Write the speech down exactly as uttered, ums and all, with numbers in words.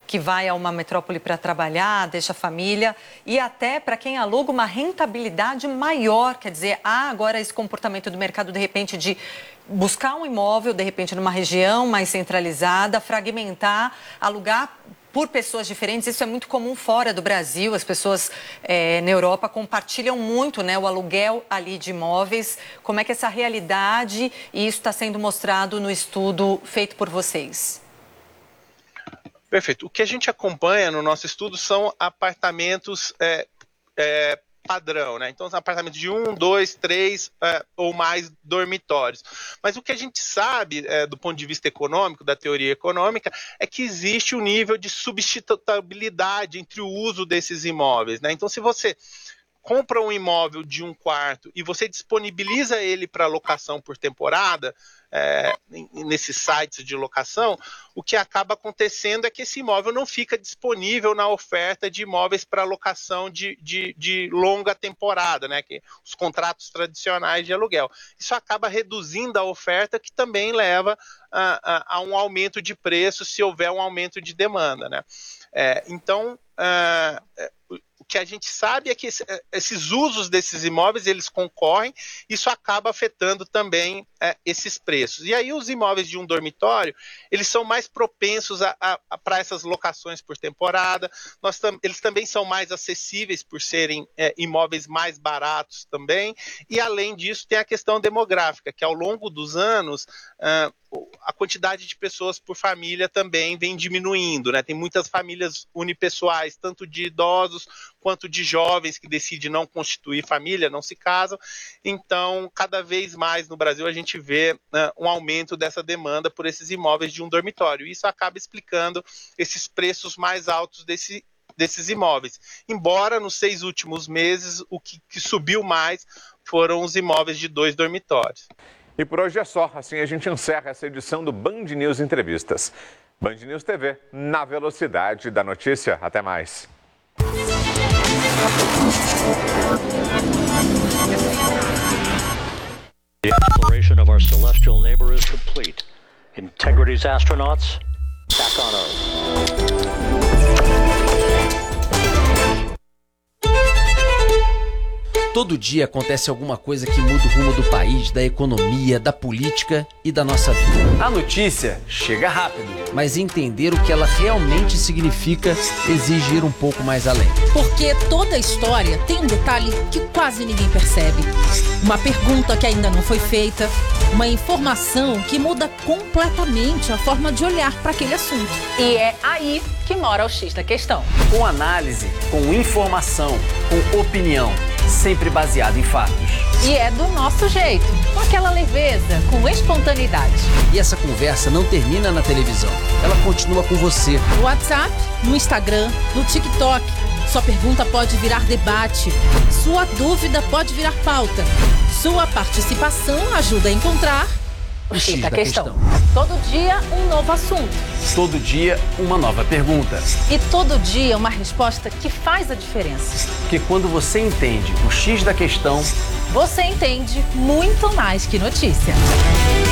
que vai a uma metrópole para trabalhar, deixa a família, e até para quem aluga uma rentabilidade maior, quer dizer, há agora esse comportamento do mercado, de repente, de buscar um imóvel, de repente, numa região mais centralizada, fragmentar, alugar por pessoas diferentes. Isso é muito comum fora do Brasil. As pessoas é, na Europa compartilham muito, né, o aluguel ali de imóveis. Como é que essa realidade e isso está sendo mostrado no estudo feito por vocês? Perfeito. O que a gente acompanha no nosso estudo são apartamentos é, é, padrão, né? Então, são apartamentos de um, dois, três é, ou mais dormitórios. Mas o que a gente sabe, é, do ponto de vista econômico, da teoria econômica, é que existe um nível de substitutabilidade entre o uso desses imóveis, né? Então, se você compra um imóvel de um quarto e você disponibiliza ele para locação por temporada, é, nesses sites de locação, o que acaba acontecendo é que esse imóvel não fica disponível na oferta de imóveis para locação de, de, de longa temporada, né, que os contratos tradicionais de aluguel. Isso acaba reduzindo a oferta, que também leva a, a, a um aumento de preço se houver um aumento de demanda, né? É, então, uh, o que a gente sabe é que esse, esses usos desses imóveis, eles concorrem, isso acaba afetando também é, esses preços. E aí os imóveis de um dormitório, eles são mais propensos a, a, a, para essas locações por temporada. Nós tam, eles também são mais acessíveis por serem é, imóveis mais baratos também. E além disso tem a questão demográfica, que ao longo dos anos uh, a quantidade de pessoas por família também vem diminuindo, né? Tem muitas famílias unipessoais, tanto de idosos quanto de jovens que decidem não constituir família, não se casam. Então, cada vez mais no Brasil a gente vê uh, um aumento dessa demanda por esses imóveis de um dormitório. Isso acaba explicando esses preços mais altos desse, desses imóveis. Embora nos seis últimos meses o que, que subiu mais foram os imóveis de dois dormitórios. E por hoje é só. Assim a gente encerra essa edição do Band News Entrevistas. Band News T V, na velocidade da notícia. Até mais. The exploration of our celestial neighbor is complete. Integrity's astronauts back on Earth. Todo dia acontece alguma coisa que muda o rumo do país, da economia, da política e da nossa vida. A notícia chega rápido. Mas entender o que ela realmente significa exige ir um pouco mais além. Porque toda história tem um detalhe que quase ninguém percebe. Uma pergunta que ainda não foi feita, uma informação que muda completamente a forma de olhar para aquele assunto. E é aí que mora o X da questão. Com análise, com informação, com opinião, sempre baseado em fatos. E é do nosso jeito, com aquela leveza, com espontaneidade. E essa conversa não termina na televisão, ela continua com você. No WhatsApp, no Instagram, no TikTok. Sua pergunta pode virar debate, sua dúvida pode virar pauta. Sua participação ajuda a encontrar o X da questão. Todo dia um novo assunto. Todo dia uma nova pergunta. E todo dia uma resposta que faz a diferença. Porque quando você entende o X da questão, você entende muito mais que notícia.